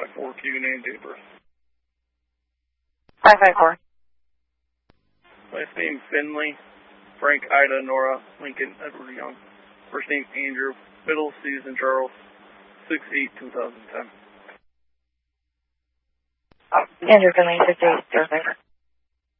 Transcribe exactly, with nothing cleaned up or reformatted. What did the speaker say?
five four, Q name, date of birth. five five four. Last name Finley, Frank, Ida, Nora, Lincoln, Edward Young. First name Andrew, middle Susan Charles, six eight two thousand ten. Oh, Andrew Finley, six eight zero zero.